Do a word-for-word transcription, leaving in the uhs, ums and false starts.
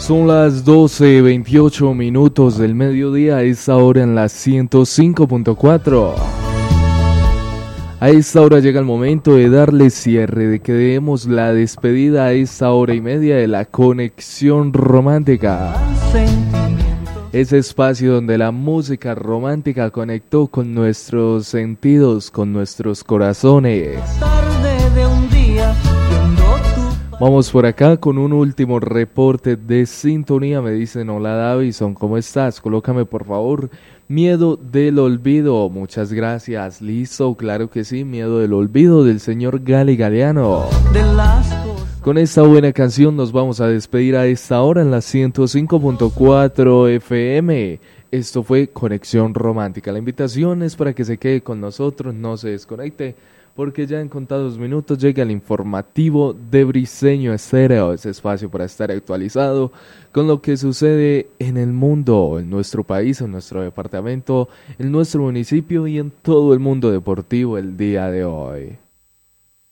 Son las doce veintiocho minutos del mediodía, a esta hora en la ciento cinco punto cuatro. A esta hora llega el momento de darle cierre, de que demos la despedida a esta hora y media de la conexión romántica. Ese espacio donde la música romántica conectó con nuestros sentidos, con nuestros corazones. Vamos por acá con un último reporte de sintonía. Me dicen: hola Davison, ¿cómo estás? Colócame por favor Miedo del Olvido. Muchas gracias. Listo, claro que sí, Miedo del Olvido del señor Gali Galeano. Con esta buena canción nos vamos a despedir a esta hora en la ciento cinco punto cuatro F M. Esto fue Conexión Romántica. La invitación es para que se quede con nosotros, no se desconecte, porque ya en contados minutos llega el informativo de Briseño Estéreo, ese espacio para estar actualizado con lo que sucede en el mundo, en nuestro país, en nuestro departamento, en nuestro municipio y en todo el mundo deportivo el día de hoy.